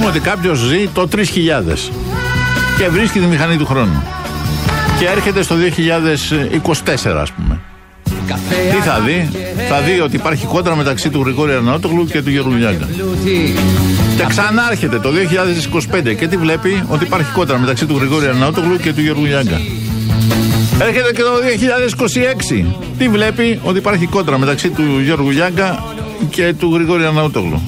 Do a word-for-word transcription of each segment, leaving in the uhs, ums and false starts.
πούμε ότι κάποιος ζει το τρεις χιλιάδες και βρίσκει τη μηχανή του χρόνου και έρχεται στο δύο χιλιάδες είκοσι τέσσερα, ας πούμε. Τι θα δει? Θα δει ότι υπάρχει κόντρα μεταξύ του Γρηγόρη Αρναούτογλου και του Γιώργου Λιάγκα. Και ξανάρχεται το δύο χιλιάδες είκοσι πέντε και τι βλέπει? Ότι υπάρχει κόντρα μεταξύ του Γρηγόρη Αρναούτογλου και του Γιώργου Λιάγκα. Έρχεται και το δύο χιλιάδες είκοσι έξι. Τι βλέπει? Ότι υπάρχει κόντρα μεταξύ του Γιώργου Λιάγκα και του Γρηγόρη Αρναούτογλου.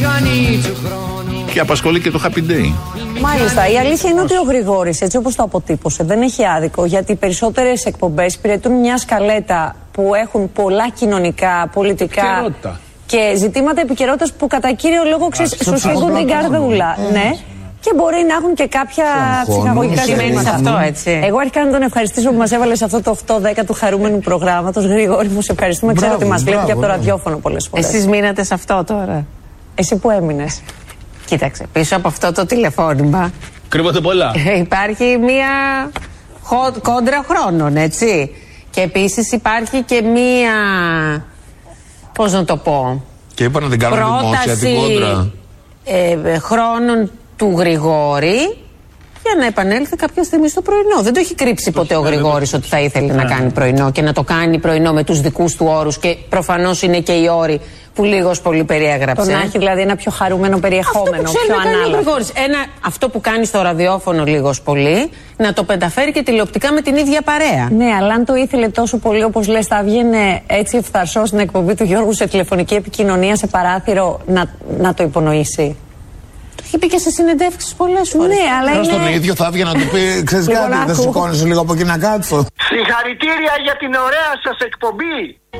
Και απασχολεί και το Happy Day. Μάλιστα. Η αλήθεια είναι ότι ο Γρηγόρης, έτσι όπως το αποτύπωσε, δεν έχει άδικο, γιατί οι περισσότερες εκπομπές υπηρετούν μια σκαλέτα που έχουν πολλά κοινωνικά, πολιτικά και ζητήματα επικαιρότητας που κατά κύριο λόγο σου σφίγγουν την καρδούλα. Ναι. Και μπορεί να έχουν και κάποια ψυχαγωγικά ζητήματα. Αυτό, έτσι. Εγώ αρχικά να τον ευχαριστήσω που μας έβαλε σε αυτό το οκτώ δέκα του χαρούμενου προγράμματος. Γρηγόρη μου, σε ευχαριστούμε. Ξέρω ότι μας βλέπει και από το ραδιόφωνο πολλές φορές. Εσείς μείνατε σε αυτό τώρα? Εσύ που έμεινες? Κοίταξε, πίσω από αυτό το τηλεφώνημα κρύβονται πολλά. Υπάρχει μία κόντρα χρόνων, έτσι. Και επίσης υπάρχει και μία, πώς να το πω, και είπα να την κάνω δημόσια την κόντρα ε, χρόνων του Γρηγόρη για να επανέλθει κάποια στιγμή στο πρωινό. Δεν το έχει κρύψει ποτέ ο Γρηγόρης ότι θα ήθελε να κάνει πρωινό και να το κάνει πρωινό με τους δικούς του όρους, και προφανώς είναι και οι όροι που λίγος πολύ περιέγραψε. Το να έχει δηλαδή ένα πιο χαρούμενο περιεχόμενο, αυτό που πιο να κάνει ανάλαφρο. ο Γρηγόρης. Ένα, αυτό που κάνει στο ραδιόφωνο λίγος πολύ, να το πενταφέρει και τηλεοπτικά με την ίδια παρέα. Ναι, αλλά αν το ήθελε τόσο πολύ, όπως λες, θα βγαίνει έτσι ευθαρσός στην εκπομπή του Γιώργου σε τηλεφωνική επικοινωνία, σε παράθυρο, να, να το υπονοήσει. Το έχει πει και σε συνεντεύξεις πολλές φορές. Ναι, αλλά είναι... Στον ίδιο θα έβγαινε να του πει: ξέρεις κάτι, δεν σηκώνεσαι λίγο από εκεί να κάτσω? Συγχαρητήρια για την ωραία σας εκπομπή.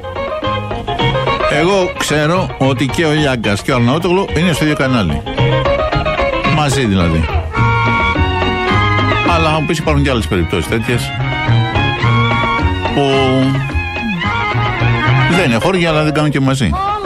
Εγώ ξέρω ότι και ο Λιάγκας και ο Αρναούτογλου είναι στο ίδιο κανάλι. Μαζί δηλαδή. Αλλά αν πεις, υπάρχουν και άλλες περιπτώσεις τέτοιες που δεν είναι χώρια, αλλά δεν κάνουν και μαζί.